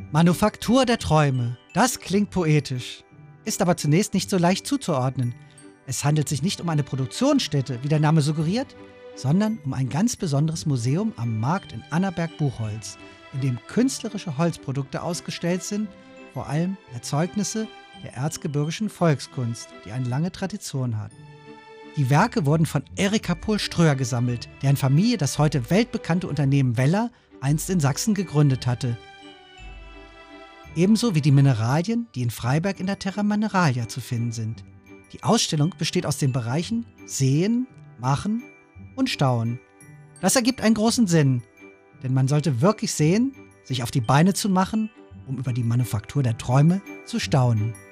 Manufaktur der Träume. Das klingt poetisch, ist aber zunächst nicht so leicht zuzuordnen. Es handelt sich nicht um eine Produktionsstätte, wie der Name suggeriert, sondern um ein ganz besonderes Museum am Markt in Annaberg-Buchholz, in dem künstlerische Holzprodukte ausgestellt sind, vor allem Erzeugnisse der erzgebirgischen Volkskunst, die eine lange Tradition hat. Die Werke wurden von Erika Pohl-Ströer gesammelt, deren Familie das heute weltbekannte Unternehmen Weller einst in Sachsen gegründet hatte. Ebenso wie die Mineralien, die in Freiberg in der Terra Mineralia zu finden sind. Die Ausstellung besteht aus den Bereichen Sehen, Machen und Staunen. Das ergibt einen großen Sinn, denn man sollte wirklich sehen, sich auf die Beine zu machen, um über die Manufaktur der Träume zu staunen.